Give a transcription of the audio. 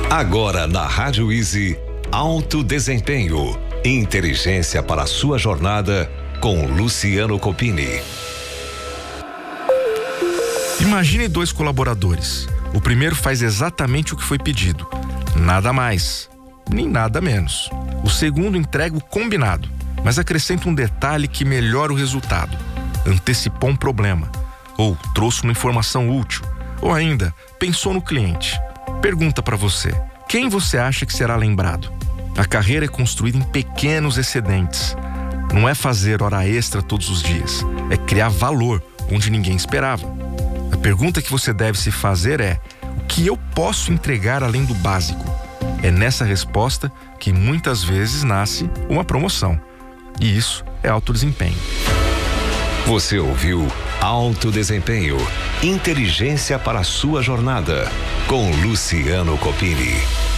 Agora na Rádio Easy, Alto Desempenho, inteligência para a sua jornada com Luciano Copini. Imagine 2 colaboradores. O primeiro faz exatamente o que foi pedido, nada mais, nem nada menos. O segundo entrega o combinado, mas acrescenta um detalhe que melhora o resultado. Antecipou um problema, ou trouxe uma informação útil, ou ainda pensou no cliente. Pergunta para você: quem você acha que será lembrado? A carreira é construída em pequenos excedentes. Não é fazer hora extra todos os dias, é criar valor onde ninguém esperava. A pergunta que você deve se fazer é: o que eu posso entregar além do básico? É nessa resposta que muitas vezes nasce uma promoção. E isso é alto desempenho. Você ouviu Alto Desempenho, inteligência para a sua jornada com Luciano Copini.